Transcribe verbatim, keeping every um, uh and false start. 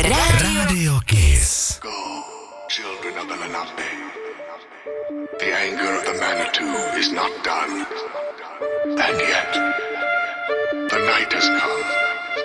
Radio Kiss. Go, children of the Lenape. The anger of the Manitou is not done. And yet, the night has come.